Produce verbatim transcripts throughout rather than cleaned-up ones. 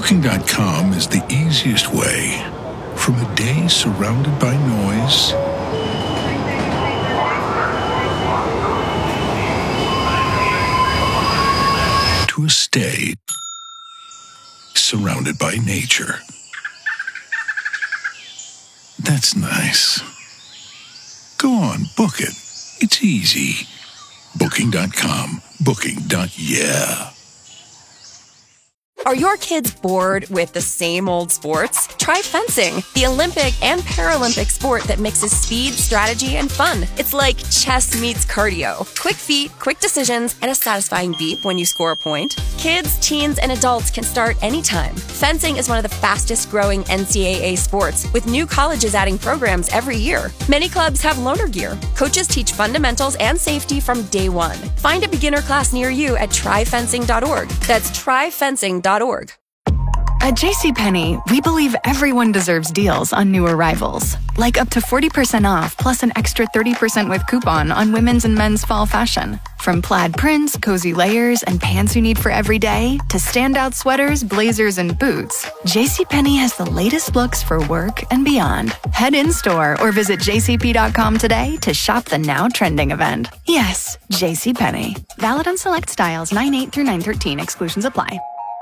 Booking dot com is the easiest way from a day surrounded by noise to a stay surrounded by nature. That's nice. Go on, book it. It's easy. Booking dot com. Booking. Yeah. Are your kids bored with the same old sports? Try fencing, the Olympic and Paralympic sport that mixes speed, strategy, and fun. It's like chess meets cardio. Quick feet, quick decisions, and a satisfying beep when you score a point. Kids, teens, and adults can start anytime. Fencing is one of the fastest growing N C double A sports, with new colleges adding programs every year. Many clubs have loaner gear. Coaches teach fundamentals and safety from day one. Find a beginner class near you at try fencing dot org. That's try fencing dot org. At JCPenney, we believe everyone deserves deals on new arrivals. Like up to forty percent off plus an extra thirty percent with coupon on women's and men's fall fashion. From plaid prints, cozy layers, and pants you need for every day, to standout sweaters, blazers, and boots, JCPenney has the latest looks for work and beyond. Head in-store or visit j c p dot com today to shop the now trending event. Yes, JCPenney. Valid on select styles nine eight through nine thirteen. Exclusions apply.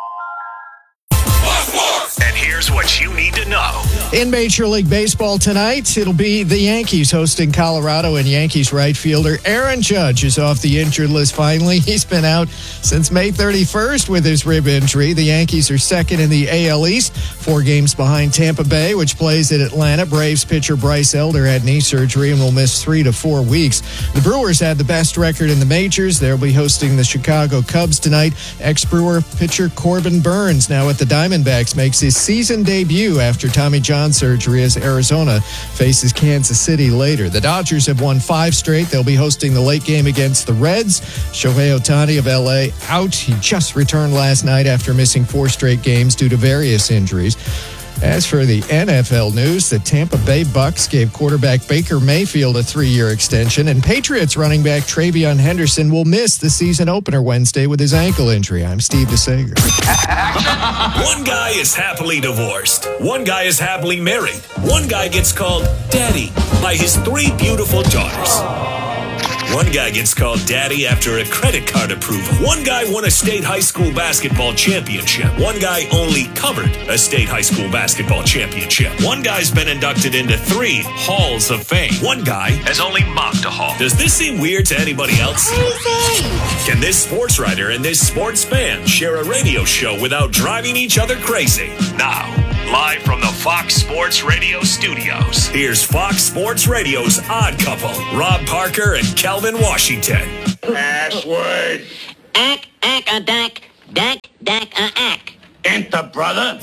And here's what you need to know. In Major League Baseball tonight, it'll be the Yankees hosting Colorado, and Yankees right fielder Aaron Judge is off the injured list finally. He's been out since May thirty-first with his rib injury. The Yankees are second in the A L East, four games behind Tampa Bay, which plays at Atlanta. Braves pitcher Bryce Elder had knee surgery and will miss three to four weeks. The Brewers had the best record in the majors. They'll be hosting the Chicago Cubs tonight. Ex-Brewer pitcher Corbin Burns, now at the Diamondbacks, makes his season debut after Tommy John surgery as Arizona faces Kansas City later. The Dodgers have won five straight. They'll be hosting the late game against the Reds. Shohei Ohtani of L A out. He just returned last night after missing four straight games due to various injuries. As for the N F L news, the Tampa Bay Bucks gave quarterback Baker Mayfield a three-year extension, and Patriots running back Travion Henderson will miss the season opener Wednesday with his ankle injury. I'm Steve DeSager. One guy is happily divorced. One guy is happily married. One guy gets called Daddy by his three beautiful daughters. One guy gets called Daddy after a credit card approval. One guy won a state high school basketball championship. One guy only covered a state high school basketball championship. One guy's been inducted into three halls of fame. One guy has only mocked a hall. Does this seem weird to anybody else? Can this sports writer and this sports fan share a radio show without driving each other crazy? Now, live from the Fox Sports Radio studios, here's Fox Sports Radio's Odd Couple, Rob Parker and Calvin Washington. Password. Ack, ack, a dack, dack, dack, a ack. Enter, brother.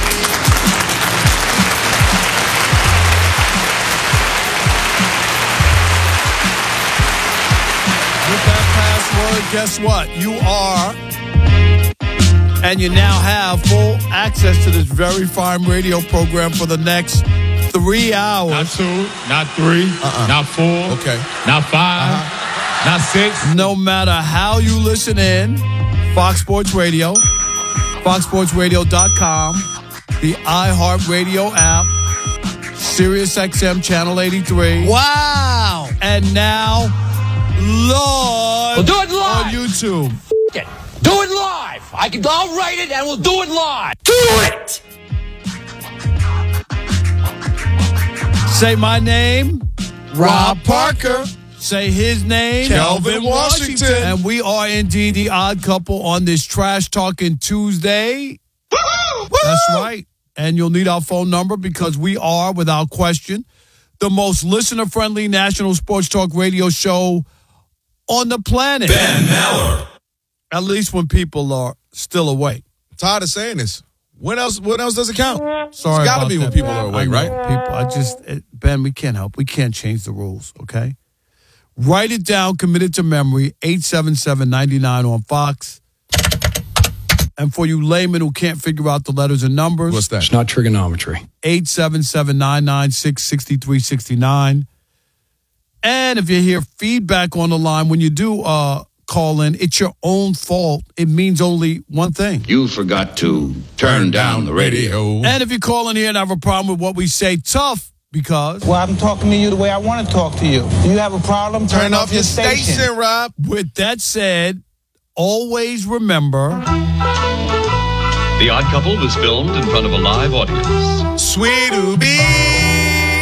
With that password, guess what? You are, and you now have full access to this very fine radio program for the next three hours. Not two, not three, uh-uh. not four, okay, not five, uh-huh. not six. No matter how you listen in, Fox Sports Radio, fox sports radio dot com, the iHeartRadio app, Sirius X M Channel eighty-three. Wow! And now, live we'll do it live on YouTube. It. Do it live. I can. I'll write it and we'll do it live. Do it. Say my name, Rob Parker. Say his name, Calvin Washington. And we are indeed the Odd Couple on this Trash Talking Tuesday. Woo-hoo! That's right. And you'll need our phone number because we are, without question, the most listener-friendly national sports talk radio show on the planet. Ben Maller. At least when people are still awake. Tired of saying this. When else? When else does it count? Sorry, it's got to about be that. when people are awake, I know, right? People, I just it, Ben, we can't help. We can't change the rules. Okay, write it down. Commit it to memory. Eight seven seven ninety nine on Fox. And for you laymen who can't figure out the letters and numbers, What's that? It's not trigonometry. eight seven seven nine nine six six three six nine. And if you hear feedback on the line, when you do uh, call in, it's your own fault. It means only one thing. You forgot to turn down the radio. And if you call in here and have a problem with what we say, tough, because... Well, I'm talking to you the way I want to talk to you. Do you have a problem? Turn, Turn off your station. station, Rob. With that said, always remember... The Odd Couple was filmed in front of a live audience. Sweet Ubini.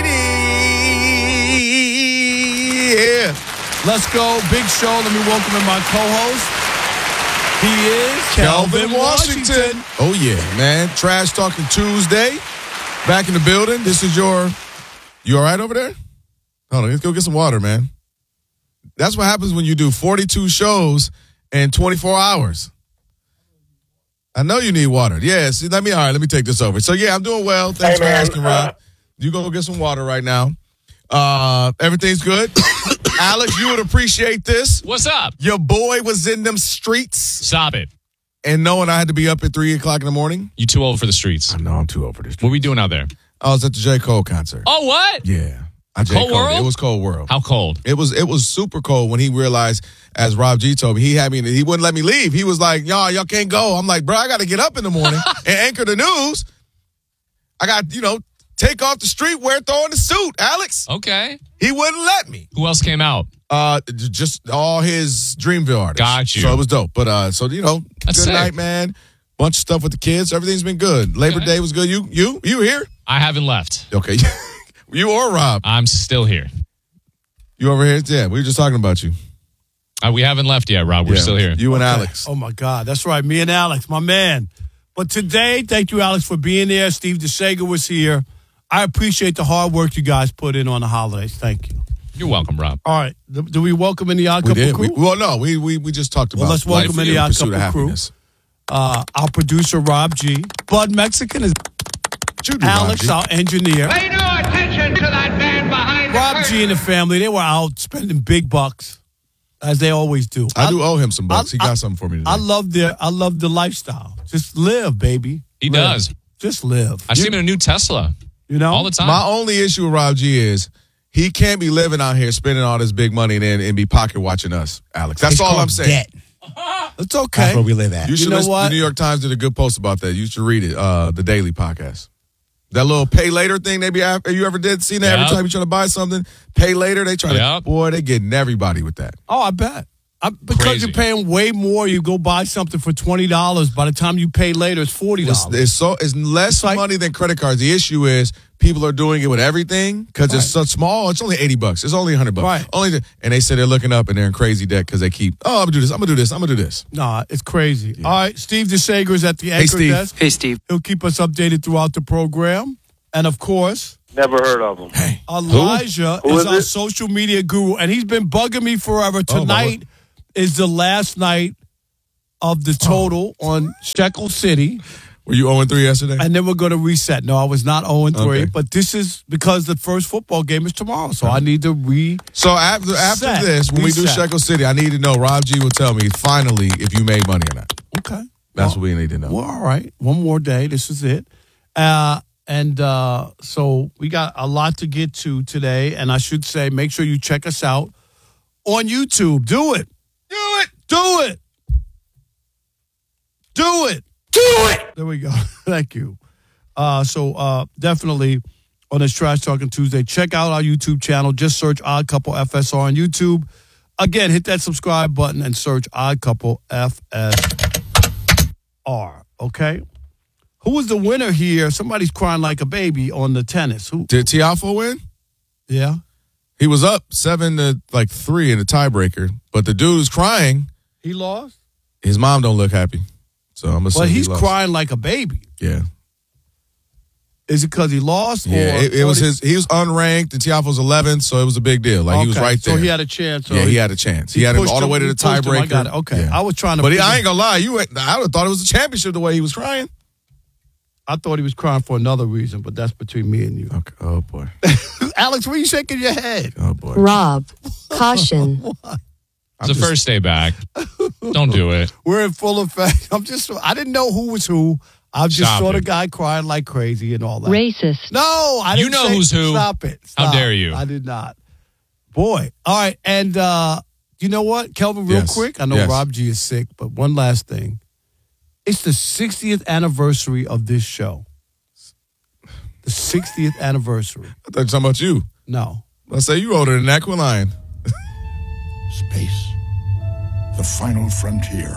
Yeah. Let's go. Big show. Let me welcome in my co-host. He is Calvin, Calvin Washington. Washington. Oh, yeah, man. Trash Talking Tuesday. Back in the building. This is your... You all right over there? Hold on. Let's go get some water, man. That's what happens when you do forty-two shows in twenty-four hours. I know you need water. Yes, let me, all right, let me take this over. So, yeah, I'm doing well. Thanks hey, for man, asking, Rob. Uh, you go get some water right now. Uh, everything's good. Alex, you would appreciate this. What's up? Your boy was in them streets. Stop it. And knowing I had to be up at three o'clock in the morning. You too old for the streets. I know, I'm too old for this. What are we doing out there? I was at the J. Cole concert. Oh, what? Yeah. I Cold Cole. World? It was Cold World. How cold? It was it was super cold when he realized, as Rob G told me, he had me, he wouldn't let me leave. He was like, y'all, y'all can't go. I'm like, bro, I got to get up in the morning and anchor the news. I got, you know, take off the streetwear, throw in the suit, Alex. Okay. He wouldn't let me. Who else came out? Uh, just all his Dreamville artists. Got you. So it was dope. But, uh, so, you know, That's good sick. night, man. Bunch of stuff with the kids. Everything's been good. Labor Okay. Day was good. You, you, you here? I haven't left. Okay. You or Rob? I'm still here. You over here? Yeah, we were just talking about you. Uh, we haven't left yet, Rob. We're Yeah, still here. You and Okay. Alex. Oh, my God. That's right. Me and Alex, my man. But today, thank you, Alex, for being there. Steve DeSager was here. I appreciate the hard work you guys put in on the holidays. Thank you. You're welcome, Rob. All right. Do, do we welcome in the Odd We Couple did. crew? We, well, no, we, we we just talked about Well, let's welcome life in the and Odd pursuit of Couple crew. happiness. Uh, our producer, Rob G. Bud Mexican is What you do, Alex, Rob G? our engineer. Pay no attention to that man behind the Rob curtain. G and the family, they were out spending big bucks, as they always do. I, do owe him some bucks. I- he got I- something for me today. I love their, I love the lifestyle. Just live, baby. He Live. does. Just live. I see him in a new Tesla You know, all the time. My only issue with Rob G is he can't be living out here spending all this big money and then and be pocket watching us, Alex. That's It's all called I'm saying. debt. It's okay. That's where we live at. You should You know listen. what? The New York Times did a good post about that. You should read it. Uh, the Daily Podcast. That little pay later thing they be after. You ever did see that? Yep. Every time you try to buy something, pay later. They try Yep. to. Boy, they getting everybody with that. Oh, I bet. I, because Crazy. you're paying way more, you go buy something for twenty dollars. By the time you pay later, it's forty It's, dollars. it's so it's less like- money than credit cards. The issue is people are doing it with everything because it's so small. It's only eighty bucks. It's only a hundred bucks. Right. Only, the, and they say they're looking up and they're in crazy debt because they keep. Oh, I'm gonna do this. I'm gonna do this. I'm gonna do this. Nah, it's crazy. All right, Steve DeSager is at the anchor Steve. desk. Hey, Steve. He'll keep us updated throughout the program. And of course, Never heard of him. Hey, Elijah Who is, is our it? social media guru, and he's been bugging me forever. Oh, my Tonight is the last night of the total on Shekel City, were you zero and three yesterday? and then we're going to reset. No, I was not zero and three, Okay. but this is because the first football game is tomorrow, so I need to re. So after after Set. this, when we do Reset. Shekel City, I need to know. Rob G will tell me finally if you made money or not. Okay. That's Well, what we need to know. Well, all right. One more day. This is it. Uh, and uh, so we got a lot to get to today. And I should say, make sure you check us out on YouTube. Do it. Do it. Do it. Do it. Do it. There we go. Thank you. Uh, so uh, definitely on this Trash Talking Tuesday, check out our YouTube channel. Just search Odd Couple F S R on YouTube. Again, hit that subscribe button and search Odd Couple F S R. Okay? Who was the winner here? Somebody's crying like a baby on the tennis. Who? Did Tiafoe win? Yeah. He was up seven to like three in the tiebreaker, but the dude who's crying, He lost? his mom don't look happy. So I'm assuming But he's he lost. crying like a baby. Yeah, Is it because he lost? yeah. or, It, it or was he- his. He was unranked, and Tiafoe's eleventh, so it was a big deal. Like he was Okay, right there. So he had a chance. yeah, or he had a chance. He, had him pushed all the way to he the pushed him. tiebreaker. I got it. Okay. Yeah. I was trying to. But he, figure- I ain't gonna lie, you. went- I would have thought it was a championship the way he was crying. I thought he was crying for another reason, but that's between me and you. Okay. Oh boy. Alex, why are you shaking your head? Oh boy. Rob, caution. It's the first day back. Don't do it. We're in full effect. I'm just. I didn't know who was who. I just Stop saw the it. guy crying like crazy and all that. Racist. No, I You didn't know say- who's who. Stop it. How Stop. dare you. I did not. Boy. All right. And uh, you know what, Kelvin, real Yes. quick? I know Yes. Rob G is sick, but one last thing. It's the sixtieth anniversary of this show. The sixtieth anniversary. I thought you were talking about you. No. I say you older than that, quit lying. Space. The final frontier.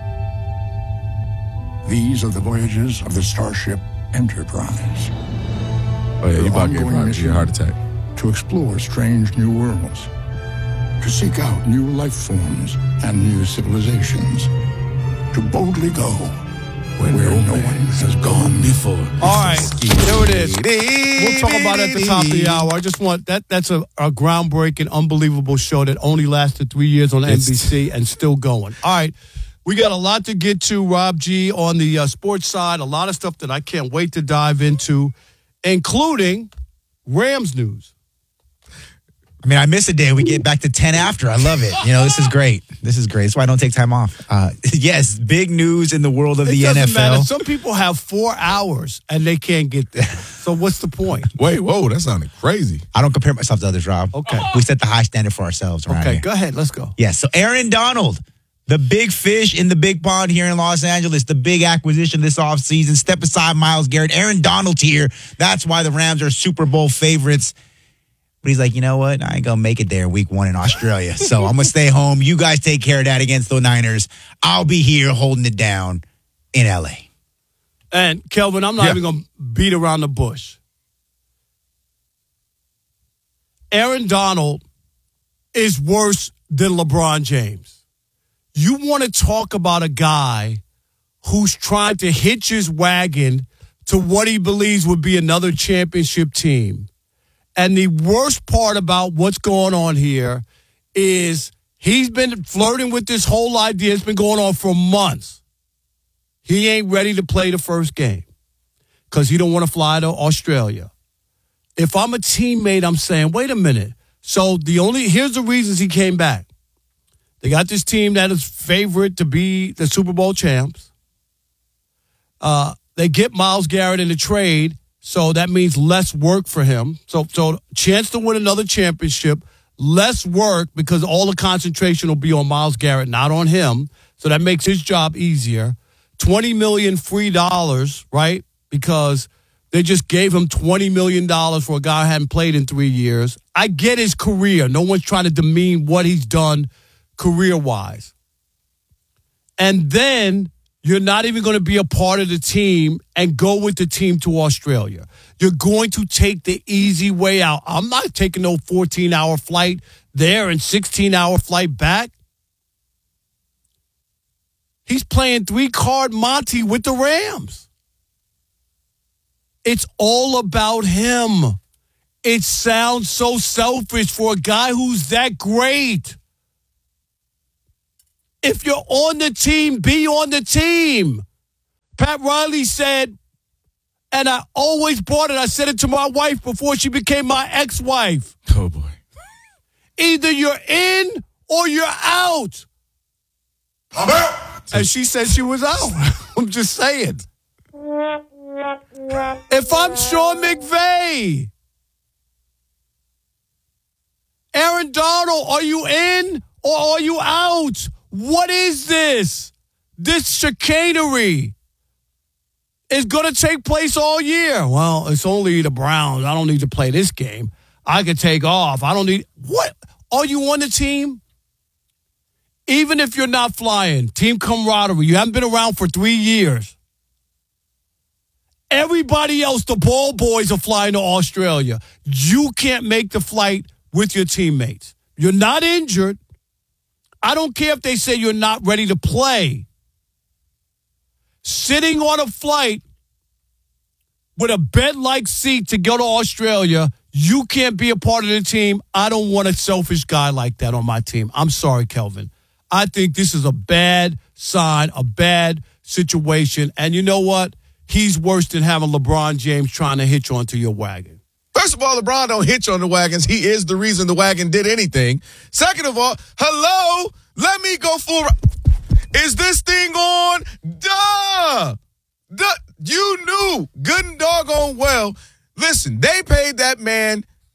These are the voyages of the Starship Enterprise. Oh, yeah, you about to get Ongoing Rob G a mission heart attack. To explore strange new worlds. To seek out new life forms and new civilizations. To boldly go where, where no one has gone before. All right, there it is. We'll talk about it at the top of the hour. I just want that. That's a, a groundbreaking, unbelievable show that only lasted three years on N B C and still going. All right, we got a lot to get to, Rob G, on the uh, sports side. A lot of stuff that I can't wait to dive into, including Rams news. I mean, I miss a day. We get back to ten after. I love it. You know, this is great. This is great. That's why I don't take time off. Uh, yes, big news in the world of It the doesn't N F L. matter. Some people have four hours and they can't get there. So what's the point? Wait, whoa, that sounded crazy. I don't compare myself to others, Rob. Okay. We set the high standard for ourselves around Okay, here. go ahead. Let's go. Yes, so Aaron Donald, the big fish in the big pond here in Los Angeles, the big acquisition this offseason. Step aside, Myles Garrett. Aaron Donald's here. That's why the Rams are Super Bowl favorites. But he's like, you know what? I ain't going to make it there week one in Australia. So I'm going to stay home. You guys take care of that against the Niners. I'll be here holding it down in L A. And, Kelvin, I'm not Yeah. even going to beat around the bush. Aaron Donald is worse than LeBron James. You want to talk about a guy who's trying to hitch his wagon to what he believes would be another championship team. And the worst part about what's going on here is he's been flirting with this whole idea. It's been going on for months. He ain't ready to play the first game because he don't want to fly to Australia. If I'm a teammate, I'm saying, wait a minute. So the only here's the reasons he came back. They got this team that is favorite to be the Super Bowl champs. Uh, they get Myles Garrett in the trade. So that means less work for him. So, so chance to win another championship, less work because all the concentration will be on Myles Garrett, not on him. So that makes his job easier. twenty million dollars free dollars, right? Because they just gave him twenty million dollars for a guy who hadn't played in three years. I get his career. No one's trying to demean what he's done career-wise. And then you're not even going to be a part of the team and go with the team to Australia. You're going to take the easy way out. I'm not taking no fourteen-hour flight there and sixteen-hour flight back. He's playing three-card Monty with the Rams. It's all about him. It sounds so selfish for a guy who's that great. If you're on the team, be on the team. Pat Riley said, and I always brought it, I said it to my wife before she became my ex-wife. Oh, boy. Either you're in or you're out. I'm out. And she said she was out. I'm just saying. If I'm Sean McVay, Aaron Donald, are you in or are you out? What is this? This chicanery is going to take place all year. Well, it's only the Browns. I don't need to play this game. I could take off. I don't need. What? Are you on the team? Even if you're not flying, team camaraderie, you haven't been around for three years. Everybody else, the ball boys, are flying to Australia. You can't make the flight with your teammates. You're not injured. I don't care if they say you're not ready to play. Sitting on a flight with a bed-like seat to go to Australia, you can't be a part of the team. I don't want a selfish guy like that on my team. I'm sorry, Kelvin. I think this is a bad sign, a bad situation. And you know what? He's worse than having LeBron James trying to hitch onto your wagon. First of all, LeBron don't hitch on the wagons. He is the reason the wagon did anything. Second of all, hello, let me go full. Is this thing on? Duh. Duh. You knew good and doggone well. Listen, they paid that man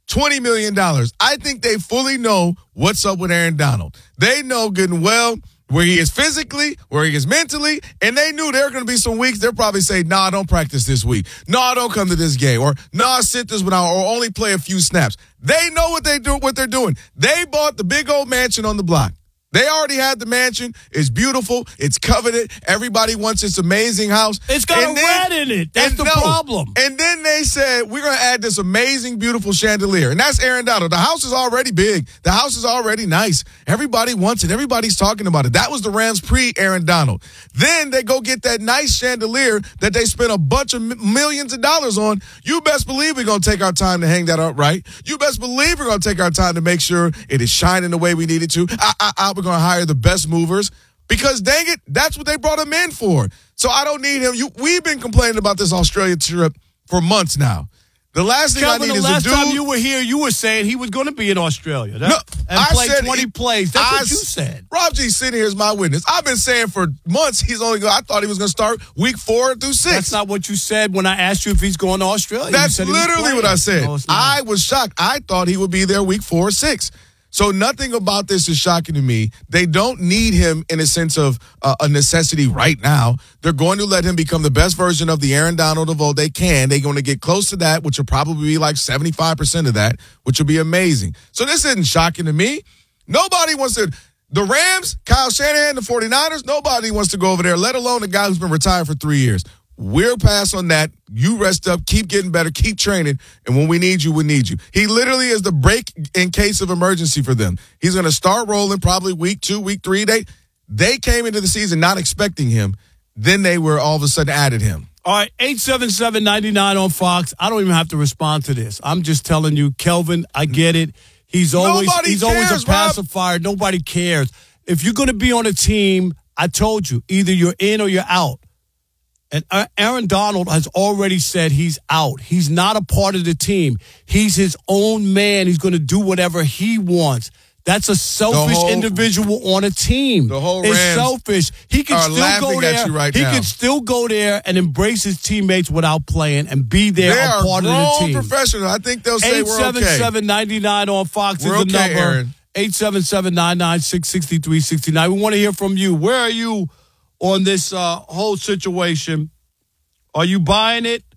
twenty million dollars. I think they fully know what's up with Aaron Donald. They know good and well where he is physically, where he is mentally, and they knew there were going to be some weeks they'll probably say, nah, don't practice this week. Nah, don't come to this game. Or, nah, sit this one out, or only play a few snaps. They know what they do, what they're doing. They bought the big old mansion on the block. They already had the mansion. It's beautiful. It's coveted. Everybody wants this amazing house. It's got and a then, rat in it. That's the no, problem. And then they said, we're going to add this amazing, beautiful chandelier. And that's Aaron Donald. The house is already big. The house is already nice. Everybody wants it. Everybody's talking about it. That was the Rams pre-Aaron Donald. Then they go get that nice chandelier that they spent a bunch of millions of dollars on. You best believe we're going to take our time to hang that up right. You best believe we're going to take our time to make sure it is shining the way we need it to. I, I, I, we're going to hire the best movers because, dang it, that's what they brought him in for. So I don't need him. You, we've been complaining about this Australia trip for months now. The last thing Kelvin, I need the is last a dude. time you were here, you were saying he was going to be in Australia. That, No, and I play said twenty he- plays. That's I what you s- said. Rob G sitting here is my witness. I've been saying for months he's only going. I thought he was going to start week four through six. That's not what you said when I asked you if he's going to Australia. You That's said he was literally playing. what I said. No, it's not. I was shocked. I thought he would be there week four or six. So nothing about this is shocking to me. They don't need him in a sense of uh, a necessity right now. They're going to let him become the best version of the Aaron Donald of old they can. They're going to get close to that, which will probably be like seventy-five percent of that, which will be amazing. So this isn't shocking to me. Nobody wants to. The Rams, Kyle Shanahan, the 49ers, nobody wants to go over there, let alone the guy who's been retired for three years. We'll pass on that. You rest up, keep getting better, keep training, and when we need you, we need you. He literally is the break in case of emergency for them. He's going to start rolling probably week two, week three. They, they came into the season not expecting him. Then they were all of a sudden added him. All right, eight seven seven, nine nine on Fox. I don't even have to respond to this. I'm just telling you, Kelvin, I get it. He's always Nobody he's cares, always a Rob. pacifier. Nobody cares. If you're going to be on a team, I told you, either you're in or you're out. And Aaron Donald has already said he's out. He's not a part of the team. He's his own man. He's going to do whatever he wants. That's a selfish whole- individual on a team. The whole it's Rams selfish. He can are still laughing go at there. you right he now. can still go there and embrace his teammates without playing and be there They a are part of the grown team. professionals. I think they'll say eight we're seven okay. seven, nine nine on Fox We're is the okay, number. Aaron. eight seven seven, nine nine six, six three six nine. We want to hear from you. Where are you on this uh, whole situation? Are you buying it?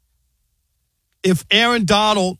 If Aaron Donald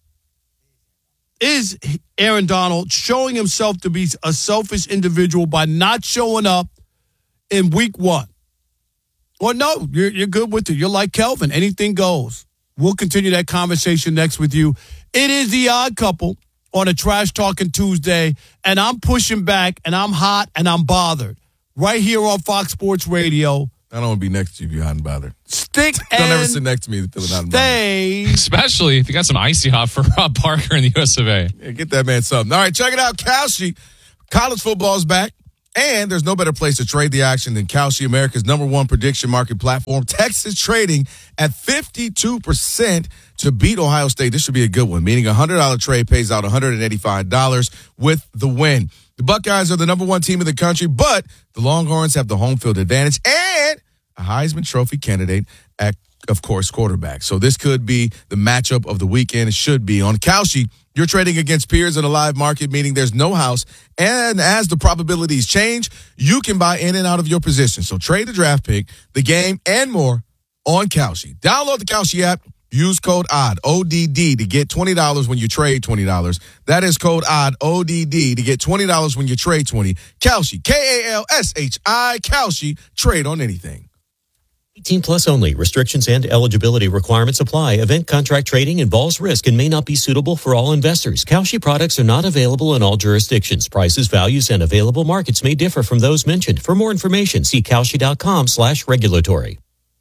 is Aaron Donald showing himself to be a selfish individual by not showing up in week one? Or no, you're, you're good with it. You're like Kelvin. Anything goes. We'll continue that conversation next with you. It is the Odd Couple on a Trash Talking Tuesday, and I'm pushing back, and I'm hot, and I'm bothered. Right here on Fox Sports Radio. I don't want to be next to you if you're hot and bothered. Stick Don't and ever sit next to me if you're hot and bothered. stay. Especially if you got some icy hot for Rob Parker in the U S of A. Yeah, get that man something. All right, check it out. Kalshi. College football's back, and there's no better place to trade the action than Kalshi, America's number one prediction market platform. Texas trading at fifty-two percent to beat Ohio State. This should be a good one, meaning a one hundred dollars trade pays out one hundred eighty-five dollars with the win. The Buckeyes are the number one team in the country, but the Longhorns have the home field advantage and a Heisman Trophy candidate at, of course, quarterback. So this could be the matchup of the weekend. It should be. On Kalshi, you're trading against peers in a live market, meaning there's no house. And as the probabilities change, you can buy in and out of your position. So trade the draft pick, the game, and more on Kalshi. Download the Kalshi app. Use code ODD, O D D, to get twenty dollars when you trade twenty dollars. That is code ODD, O D D, to get twenty dollars when you trade twenty dollars. Kalshi, K A L S H I, Kalshi, trade on anything. eighteen plus only. Restrictions and eligibility requirements apply. Event contract trading involves risk and may not be suitable for all investors. Kalshi products are not available in all jurisdictions. Prices, values, and available markets may differ from those mentioned. For more information, see Kalshi.com slash regulatory.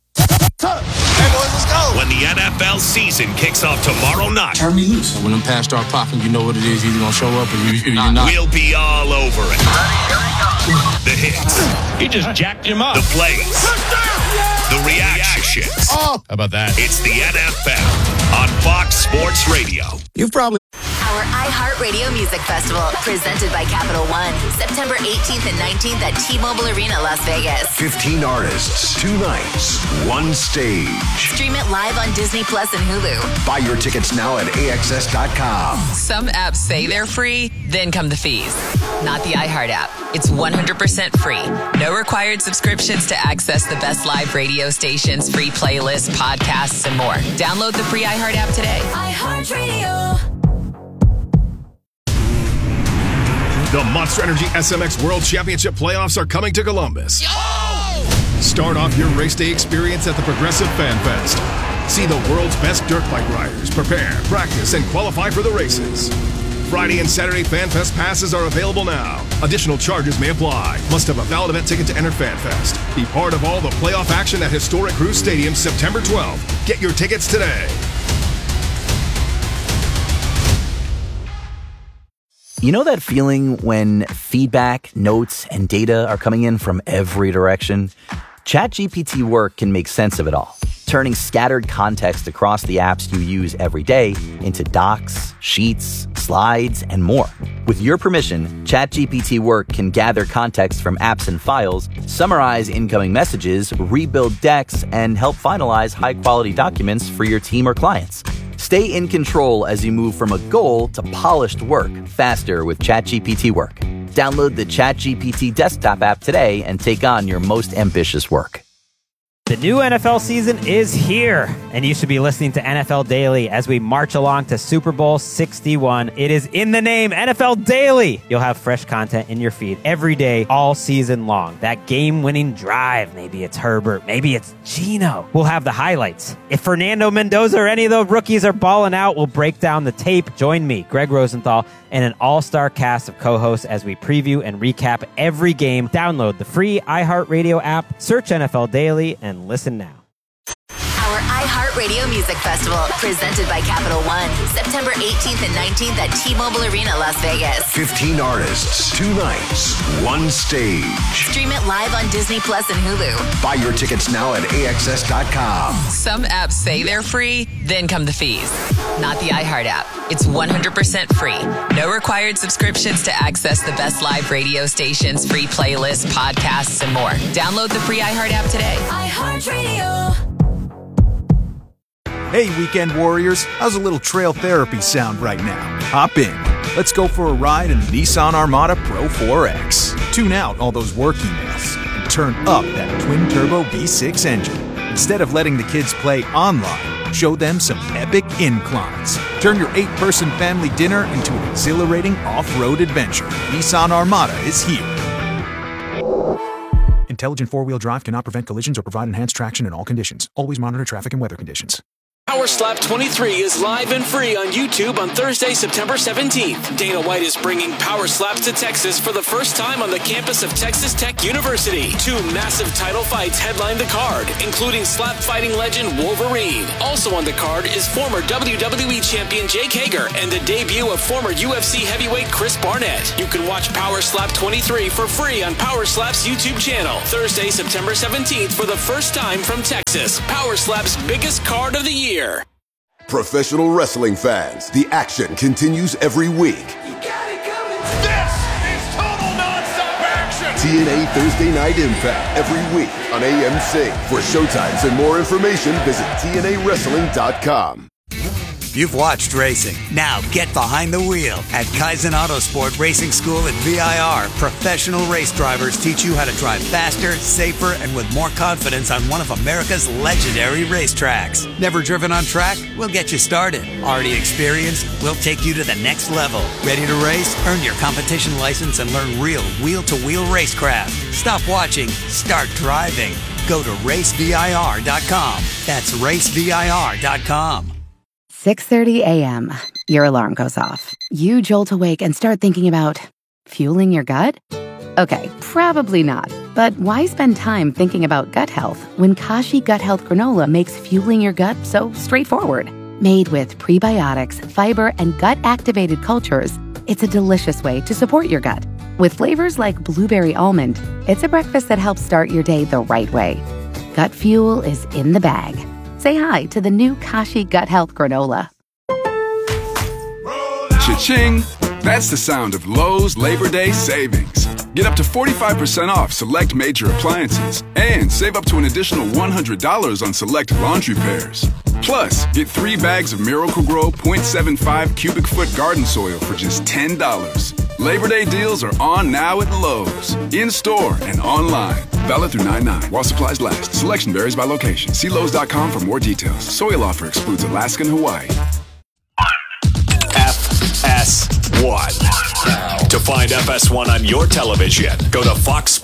Hey, boys, let's go. When the N F L season kicks off tomorrow night. Turn me loose. When them pads start popping, you know what it is. You're either going to show up or you, you're not. We'll be all over it. The hits. He just jacked him up. The plays. The reactions. How about that? It's the N F L on Fox Sports Radio. You've probably... Our Our iHeartRadio Music Festival, presented by Capital One, September eighteenth and nineteenth at T-Mobile Arena, Las Vegas. fifteen artists, two nights, one stage. Stream it live on Disney Plus and Hulu. Buy your tickets now at A X S dot com. Some apps say they're free, then come the fees. Not the iHeart app. It's one hundred percent free. No required subscriptions to access the best live radio stations, free playlists, podcasts, and more. Download the free iHeart app today. iHeartRadio. The Monster Energy S M X World Championship playoffs are coming to Columbus. Yo! Start off your race day experience at the Progressive Fan Fest. See the world's best dirt bike riders prepare, practice, and qualify for the races. Friday and Saturday Fan Fest passes are available now. Additional charges may apply. Must have a valid event ticket to enter Fan Fest. Be part of all the playoff action at historic Cruise Stadium September twelfth. Get your tickets today. You know that feeling when feedback, notes, and data are coming in from every direction? ChatGPT Work can make sense of it all, turning scattered context across the apps you use every day into docs, sheets, slides, and more. With your permission, ChatGPT Work can gather context from apps and files, summarize incoming messages, rebuild decks, and help finalize high-quality documents for your team or clients. Stay in control as you move from a goal to polished work faster with ChatGPT Work. Download the ChatGPT desktop app today and take on your most ambitious work. The new N F L season is here, and you should be listening to N F L Daily as we march along to Super Bowl sixty-one. It is in the name, N F L Daily. You'll have fresh content in your feed every day, all season long. That game-winning drive, maybe it's Herbert, maybe it's Geno. We'll have the highlights. If Fernando Mendoza or any of those rookies are balling out, we'll break down the tape. Join me, Greg Rosenthal, and an all-star cast of co-hosts as we preview and recap every game. Download the free iHeartRadio app, search N F L Daily, and listen now. Our iHeartRadio Music Festival, presented by Capital One, September eighteenth and nineteenth at T-Mobile Arena, Las Vegas. fifteen artists, two nights, one stage. Stream it live on Disney Plus and Hulu. Buy your tickets now at A X S dot com. Some apps say they're free, then come the fees. Not the iHeart app. It's one hundred percent free. No required subscriptions to access the best live radio stations, free playlists, podcasts, and more. Download the free iHeart app today. iHeartRadio. Hey, Weekend Warriors, how's a little trail therapy sound right now? Hop in. Let's go for a ride in the Nissan Armada Pro four X. Tune out all those work emails and turn up that twin-turbo V six engine. Instead of letting the kids play online, show them some epic inclines. Turn your eight-person family dinner into an exhilarating off-road adventure. Nissan Armada is here. Intelligent four-wheel drive cannot prevent collisions or provide enhanced traction in all conditions. Always monitor traffic and weather conditions. Power Slap twenty-three is live and free on YouTube on Thursday, September seventeenth. Dana White is bringing Power Slaps to Texas for the first time on the campus of Texas Tech University. Two massive title fights headline the card, including slap fighting legend Wolverine. Also on the card is former W W E champion Jake Hager and the debut of former U F C heavyweight Chris Barnett. You can watch Power Slap twenty-three for free on Power Slap's YouTube channel. Thursday, September seventeenth for the first time from Texas. Power Slap's biggest card of the year. Professional wrestling fans, the action continues every week. This is total nonstop action! T N A Thursday Night Impact every week on A M C. For showtimes and more information, visit T N A wrestling dot com. You've watched racing. Now get behind the wheel. At Kaizen Autosport Racing School at V I R, professional race drivers teach you how to drive faster, safer, and with more confidence on one of America's legendary racetracks. Never driven on track? We'll get you started. Already experienced? We'll take you to the next level. Ready to race? Earn your competition license and learn real wheel-to-wheel racecraft. Stop watching. Start driving. Go to race V I R dot com. That's race V I R dot com. six thirty a.m. Your alarm goes off. You jolt awake and start thinking about fueling your gut? Okay, probably not. But why spend time thinking about gut health when Kashi Gut Health Granola makes fueling your gut so straightforward? Made with prebiotics, fiber, and gut-activated cultures, it's a delicious way to support your gut. With flavors like blueberry almond, it's a breakfast that helps start your day the right way. Gut fuel is in the bag. Say hi to the new Kashi Gut Health Granola. Cha-ching! That's the sound of Lowe's Labor Day savings. Get up to forty-five percent off select major appliances and save up to an additional one hundred dollars on select laundry pairs. Plus, get three bags of Miracle-Gro zero point seven five cubic foot garden soil for just ten dollars. Labor Day deals are on now at Lowe's, in-store and online. Valid through nine nine while supplies last. Selection varies by location. See Lowe's dot com for more details. Soil offer excludes Alaska and Hawaii. F S one. To find F S one on your television, go to fox